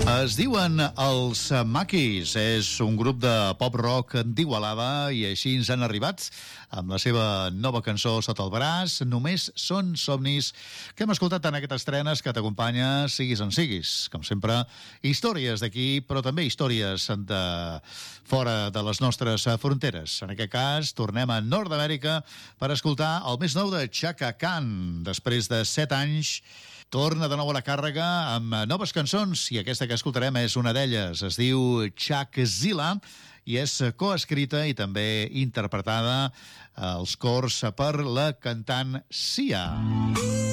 Es diuen els Maquis, és un grup de pop-rock d'Igualada i així ens han arribat amb la seva nova cançó sota el braç, Només són somnis, que hem escoltat en aquestes estrenes que t'acompanya siguis on siguis. Com sempre, històries d'aquí, però també històries de fora de les nostres fronteres. En aquest cas, tornem a Nord-Amèrica per escoltar el més nou de Chaka Khan. Després de 7 anys, torna de nou a la càrrega amb noves cançons i aquesta que escoltarem és una d'elles. Es diu Chakzilla i és coescrita i també interpretada als cors per la cantant Sia.